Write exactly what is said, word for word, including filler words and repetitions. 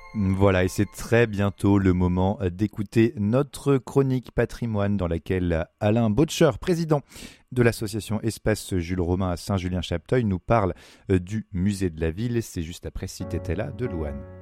Voilà, et c'est très bientôt le moment d'écouter notre chronique patrimoine dans laquelle Alain Botcher, président de l'association Espace Jules Romain à Saint-Julien-Chapteuil, nous parle du musée de la ville. C'est juste après Si t'étais là de Louane.